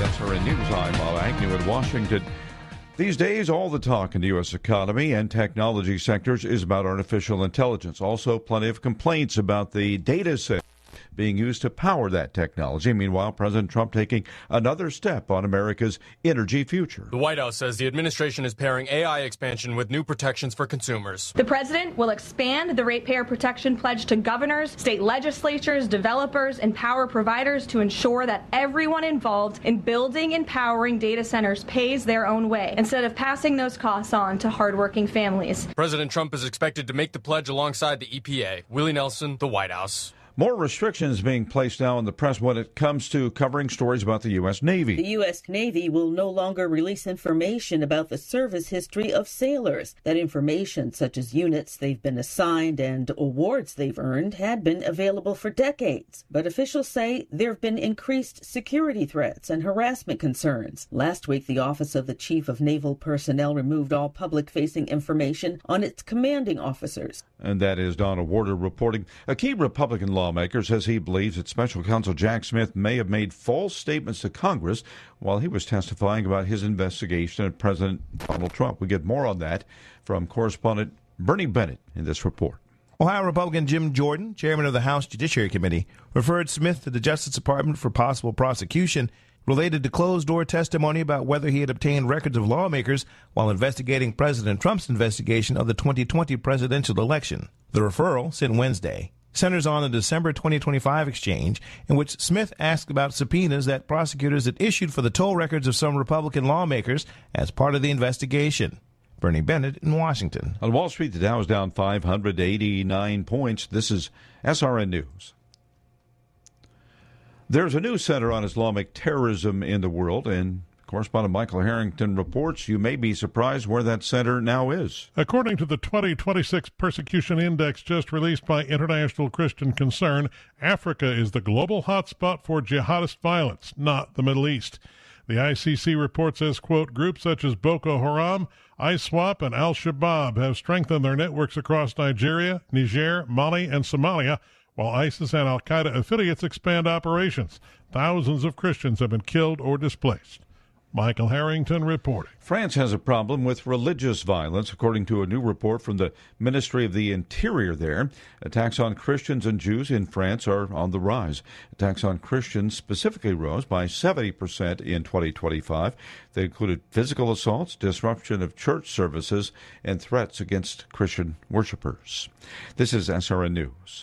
SRN News, I'm Bob Agnew in Washington. These days, all the talk in the U.S. economy and technology sectors is about artificial intelligence. Also, plenty of complaints about the data set being used to power that technology. Meanwhile, President Trump taking another step on America's energy future. The White House says the administration is pairing AI expansion with new protections for consumers. The president will expand the ratepayer protection pledge to governors, state legislatures, developers, and power providers to ensure that everyone involved in building and powering data centers pays their own way, instead of passing those costs on to hardworking families. President Trump is expected to make the pledge alongside the EPA. Willie Nelson, the White House. More restrictions being placed now in the press when it comes to covering stories about the U.S. Navy. The U.S. Navy will no longer release information about the service history of sailors. That information, such as units they've been assigned and awards they've earned, had been available for decades. But officials say there have been increased security threats and harassment concerns. Last week, the Office of the Chief of Naval Personnel removed all public-facing information on its commanding officers. And that is Donna Warder reporting. A key Republican lawmaker says he believes that Special Counsel Jack Smith may have made false statements to Congress while he was testifying about his investigation of President Donald Trump. We get more on that from correspondent Bernie Bennett in this report. Ohio Republican Jim Jordan, chairman of the House Judiciary Committee, referred Smith to the Justice Department for possible prosecution related to closed-door testimony about whether he had obtained records of lawmakers while investigating President Trump's investigation of the 2020 presidential election. The referral, sent Wednesday, centers on the December 2025 exchange in which Smith asked about subpoenas that prosecutors had issued for the toll records of some Republican lawmakers as part of the investigation. Bernie Bennett in Washington. On Wall Street, the Dow is down 589 points. This is SRN News. There's a new center on Islamic terrorism in the world, and correspondent Michael Harrington reports you may be surprised where that center now is. According to the 2026 Persecution Index just released by International Christian Concern, Africa is the global hotspot for jihadist violence, not the Middle East. The ICC report says, quote, groups such as Boko Haram, ISWAP, and Al-Shabaab have strengthened their networks across Nigeria, Niger, Mali, and Somalia, while ISIS and Al-Qaeda affiliates expand operations. Thousands of Christians have been killed or displaced. Michael Harrington reporting. France has a problem with religious violence, according to a new report from the Ministry of the Interior there. Attacks on Christians and Jews in France are on the rise. Attacks on Christians specifically rose by 70% in 2025. They included physical assaults, disruption of church services, and threats against Christian worshipers. This is SRN News.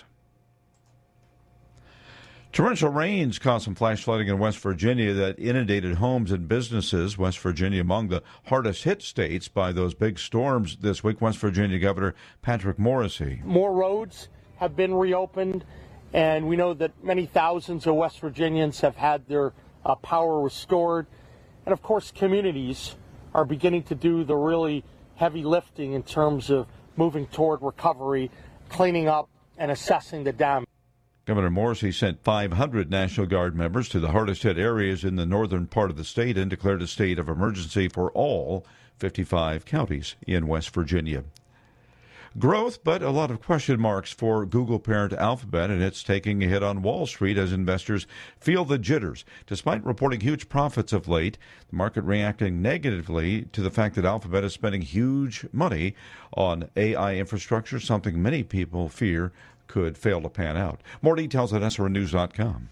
Torrential rains caused some flash flooding in West Virginia that inundated homes and businesses. West Virginia among the hardest hit states by those big storms this week. West Virginia Governor Patrick Morrisey. More roads have been reopened, and we know that many thousands of West Virginians have had their power restored. And of course, communities are beginning to do the really heavy lifting in terms of moving toward recovery, cleaning up, and assessing the damage. Governor Morrisey sent 500 National Guard members to the hardest hit areas in the northern part of the state and declared a state of emergency for all 55 counties in West Virginia. Growth, but a lot of question marks for Google parent Alphabet, and it's taking a hit on Wall Street as investors feel the jitters. Despite reporting huge profits of late, the market reacting negatively to the fact that Alphabet is spending huge money on AI infrastructure, something many people fear could fail to pan out. More details at srnews.com.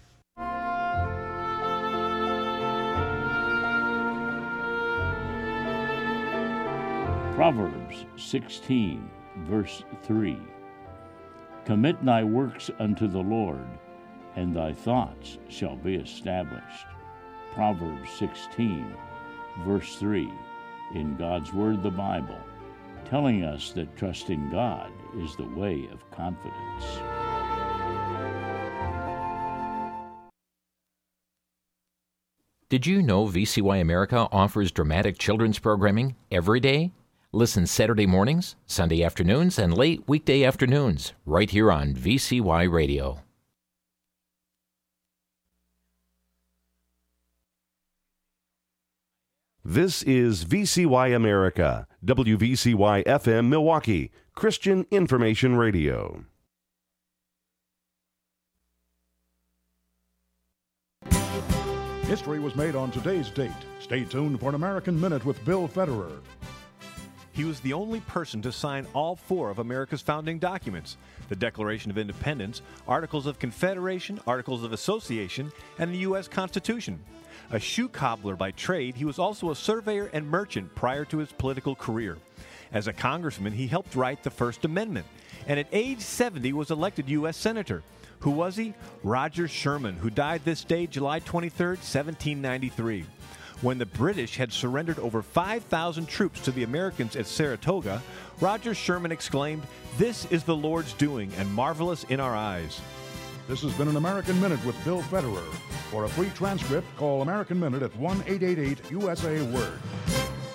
Proverbs 16, verse 3. Commit thy works unto the Lord, and thy thoughts shall be established. Proverbs 16, verse 3, in God's Word, the Bible, telling us that trusting God is the way of confidence. Did you know VCY America offers dramatic children's programming every day? Listen Saturday mornings, Sunday afternoons, and late weekday afternoons, right here on VCY Radio. This is VCY America, WVCY FM Milwaukee, Christian Information Radio. History was made on today's date. Stay tuned for an American Minute with Bill Federer. He was the only person to sign all 4 of America's founding documents: the Declaration of Independence, Articles of Confederation, Articles of Association, and the U.S. Constitution. A shoe cobbler by trade, he was also a surveyor and merchant prior to his political career. As a congressman, he helped write the First Amendment, and at age 70 was elected U.S. Senator. Who was he? Roger Sherman, who died this day, July 23, 1793. When the British had surrendered over 5,000 troops to the Americans at Saratoga, Roger Sherman exclaimed, "This is the Lord's doing, and marvelous in our eyes." This has been an American Minute with Bill Federer. For a free transcript, call American Minute at 1-888-USA-WORD.